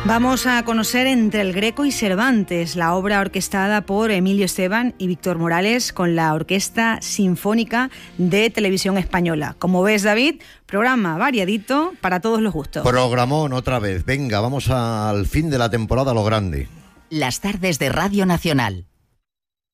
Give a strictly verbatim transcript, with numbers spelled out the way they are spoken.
Vamos a conocer Entre el Greco y Cervantes, la obra orquestada por Emilio Esteban y Víctor Morales con la Orquesta Sinfónica de Televisión Española. Como ves, David, programa variadito para todos los gustos. Programón otra vez. Venga, vamos al fin de la temporada a lo grande. Las tardes de Radio Nacional.